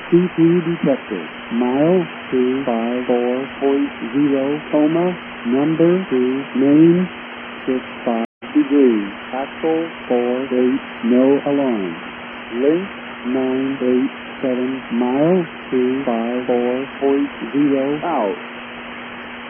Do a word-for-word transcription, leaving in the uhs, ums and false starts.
C P detected. Mile two five four point zero, coma, number two, name, six five degrees, axle four eight, no alarm. Link nine eight seven, mile two five four point zero, out.